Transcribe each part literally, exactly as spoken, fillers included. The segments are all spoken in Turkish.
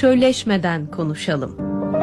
Çölleşmeden konuşalım.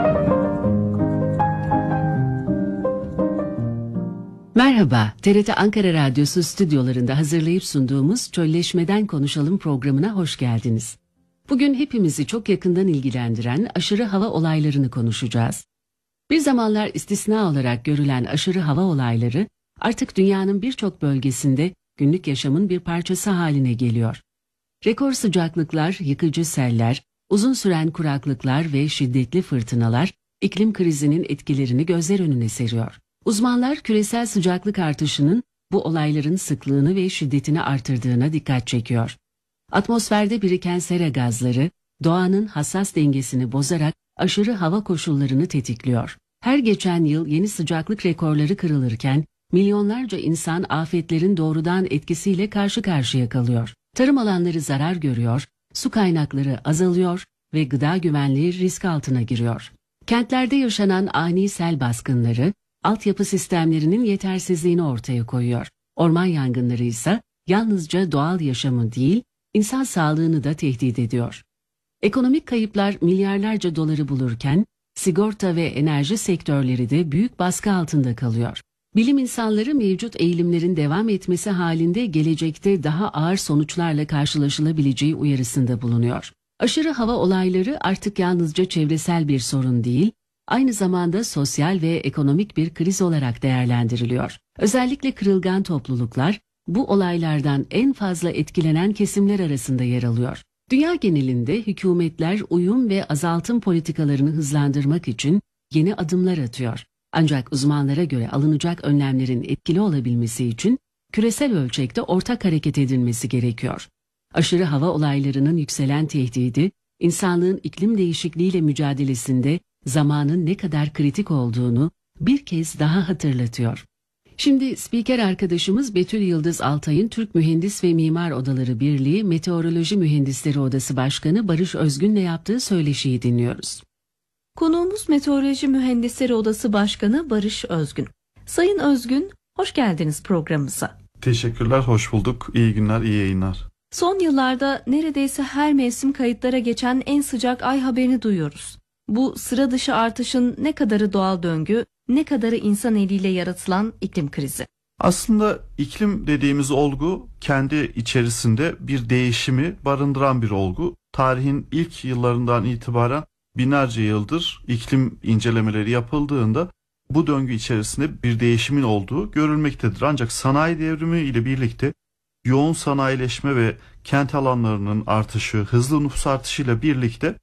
Merhaba, T R T Ankara Radyosu stüdyolarında hazırlayıp sunduğumuz Çölleşmeden Konuşalım programına hoş geldiniz. Bugün hepimizi çok yakından ilgilendiren aşırı hava olaylarını konuşacağız. Bir zamanlar istisna olarak görülen aşırı hava olayları artık dünyanın birçok bölgesinde günlük yaşamın bir parçası haline geliyor. Rekor sıcaklıklar, yıkıcı seller, uzun süren kuraklıklar ve şiddetli fırtınalar iklim krizinin etkilerini gözler önüne seriyor. Uzmanlar küresel sıcaklık artışının bu olayların sıklığını ve şiddetini artırdığına dikkat çekiyor. Atmosferde biriken sera gazları doğanın hassas dengesini bozarak aşırı hava koşullarını tetikliyor. Her geçen yıl yeni sıcaklık rekorları kırılırken milyonlarca insan afetlerin doğrudan etkisiyle karşı karşıya kalıyor. Tarım alanları zarar görüyor, su kaynakları azalıyor ve gıda güvenliği risk altına giriyor. Kentlerde yaşanan ani sel baskınları, altyapı sistemlerinin yetersizliğini ortaya koyuyor. Orman yangınları ise yalnızca doğal yaşamı değil, insan sağlığını da tehdit ediyor. Ekonomik kayıplar milyarlarca doları bulurken, sigorta ve enerji sektörleri de büyük baskı altında kalıyor. Bilim insanları mevcut eğilimlerin devam etmesi halinde gelecekte daha ağır sonuçlarla karşılaşılabileceği uyarısında bulunuyor. Aşırı hava olayları artık yalnızca çevresel bir sorun değil, aynı zamanda sosyal ve ekonomik bir kriz olarak değerlendiriliyor. Özellikle kırılgan topluluklar bu olaylardan en fazla etkilenen kesimler arasında yer alıyor. Dünya genelinde hükümetler uyum ve azaltım politikalarını hızlandırmak için yeni adımlar atıyor. Ancak uzmanlara göre alınacak önlemlerin etkili olabilmesi için küresel ölçekte ortak hareket edilmesi gerekiyor. Aşırı hava olaylarının yükselen tehdidi, insanlığın iklim değişikliğiyle mücadelesinde zamanın ne kadar kritik olduğunu bir kez daha hatırlatıyor. Şimdi spiker arkadaşımız Betül Yıldız Altay'ın Türk Mühendis ve Mimar Odaları Birliği Meteoroloji Mühendisleri Odası Başkanı Barış Özgün'le yaptığı söyleşiyi dinliyoruz. Konuğumuz Meteoroloji Mühendisleri Odası Başkanı Barış Özgün. Sayın Özgün, hoş geldiniz programımıza. Teşekkürler, hoş bulduk. İyi günler, iyi yayınlar. Son yıllarda neredeyse her mevsim kayıtlara geçen en sıcak ay haberini duyuyoruz. Bu sıra dışı artışın ne kadarı doğal döngü, ne kadarı insan eliyle yaratılan iklim krizi? Aslında iklim dediğimiz olgu kendi içerisinde bir değişimi barındıran bir olgu. Tarihin ilk yıllarından itibaren binlerce yıldır iklim incelemeleri yapıldığında bu döngü içerisinde bir değişimin olduğu görülmektedir. Ancak sanayi devrimi ile birlikte yoğun sanayileşme ve kent alanlarının artışı, hızlı nüfus artışıyla birlikte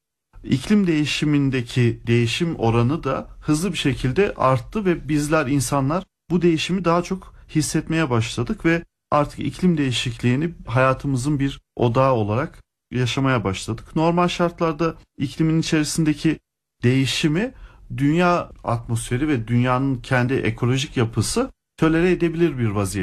iklim değişimindeki değişim oranı da hızlı bir şekilde arttı ve bizler insanlar bu değişimi daha çok hissetmeye başladık ve artık iklim değişikliğini hayatımızın bir odağı olarak yaşamaya başladık. Normal şartlarda iklimin içerisindeki değişimi dünya atmosferi ve dünyanın kendi ekolojik yapısı tolere edebilir bir vaziyette.